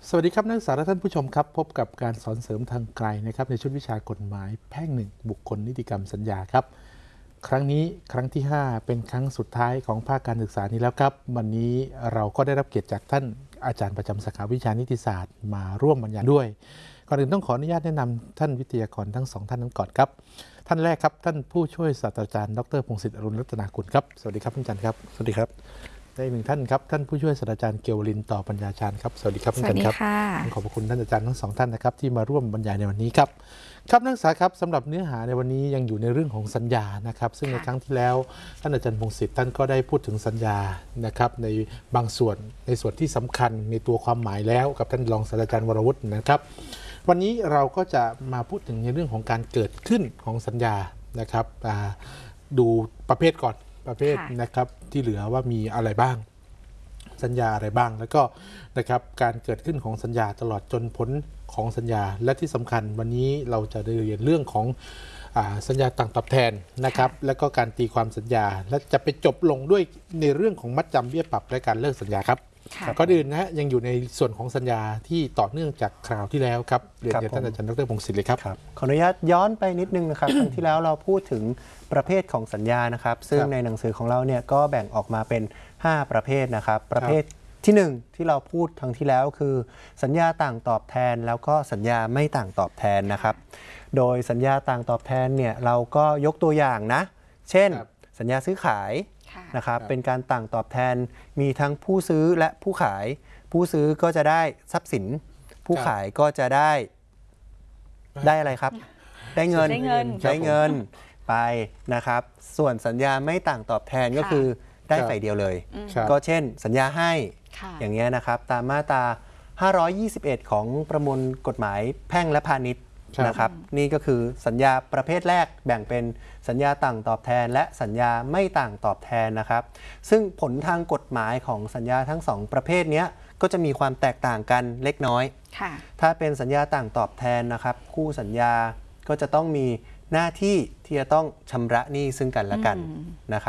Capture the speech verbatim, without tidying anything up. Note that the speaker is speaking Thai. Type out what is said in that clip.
สวัสดีครับนักศึกษาและท่านผู้ชมครับพบกับการสอนเสริมทางไกลนะครับในชุดวิชากฎหมายแพ่งหนึ่งบุคคลนิติกรรมสัญญาครับครั้งนี้ครั้งที่ห้าเป็นครั้งสุดท้ายของภาคการศึกษานี้แล้วครับวันนี้เราก็ได้รับเกียรติจากท่านอาจารย์ประจำสาขาวิชานิติศาสตร์มาร่วมบรรยายด้วยก่อนอื่นต้องขออนุญาตแนะนำท่านวิทยากรทั้งสองท่านนั้นก่อนครับท่านแรกครับท่านผู้ช่วยศาสตราจารย์ดรพงศิษฐ์อรุณรัตนากุลครับสวัสดีครับท่านอาจารย์ครับสวัสดีครับได้หนึ่งท่านครับท่านผู้ช่วยศาสตราจารย์เกวลินต่อปัญญาชาญครับสวัสดีครับท่านอาจารย์ครับขอบพระคุณท่านอาจารย์ทั้งสองท่านนะครับที่มาร่วมบรรยายในวันนี้ครับครับนักศึกษาครับสำหรับเนื้อหาในวันนี้ยังอยู่ในเรื่องของสัญญานะครับซึ่งในครั้งที่แล้วท่านอาจารย์พงศิษฐ์ท่านก็ได้พูดถึงสัญญานะครับในบางส่วนในส่วนที่สำคัญในตัวความหมายแล้วกับท่านรองศาสตราจารย์วรวุฒินะครับวันนี้เราก็จะมาพูดถึงในเรื่องของการเกิดขึ้นของสัญญานะครับดูประเภทก่อนประเภทนะครับที่เหลือว่ามีอะไรบ้างสัญญาอะไรบ้างแล้วก็นะครับการเกิดขึ้นของสัญญาตลอดจนผลของสัญญาและที่สำคัญวันนี้เราจะได้เรียนเรื่องของสัญญาต่างตอบแทนนะครับและก็การตีความสัญญาและจะไปจบลงด้วยในเรื่องของมัดจำเบี้ยปรับและการเลิกสัญญาครับก่อนอื่นนะฮะยังอยู่ในส่วนของสัญญาที่ต่อเนื่องจากคราวที่แล้วครับเรียนท่านอาจารย์ดรพงศิษฐ์เลยครับขออนุญาตย้อนไปนิดนึงนะครับ ครั้งที่แล้วเราพูดถึงประเภทของสัญญานะครับซึ่งในหนังสือของเราเนี่ยก็แบ่งออกมาเป็นห้าประเภทนะครับประเภทที่หนึ่งที่เราพูดครั้งที่แล้วคือสัญญาต่างตอบแทนแล้วก็สัญญาไม่ต่างตอบแทนนะครับโดยสัญญาต่างตอบแทนเนี่ยเราก็ยกตัวอย่างนะเช่นสัญญาซื้อขายนะครับเป็นการต่างตอบแทนมีทั้งผู้ซื้อและผู้ขายผู้ซื้อก็จะได้ทรัพย์สินผู้ขายก็จะได้ได้อะไรครับได้เงินได้เงินได้เงินไปนะครับส่วนสัญญาไม่ต่างตอบแทนก็คือได้ฝ่ายเดียวเลยก็เช่นสัญญาให้อย่างเงี้ยนะครับตามมาตราห้าร้อยยี่สิบเอ็ดของประมวลกฎหมายแพ่งและพาณิชย์นะครับนี่ก็คือสัญญาประเภทแรกแบ่งเป็นสัญญาต่างตอบแทนและสัญญาไม่ต่างตอบแทนนะครับซึ่งผลทางกฎหมายของสัญญาทั้งสองประเภทนี้ก็จะมีความแตกต่างกันเล็กน้อยถ้าเป็นสัญญาต่างตอบแทนนะครับคู่สัญญาก็จะต้องมีหน้าที่ที่จะต้องชำระหนี้ซึ่งกันและกันนะครับ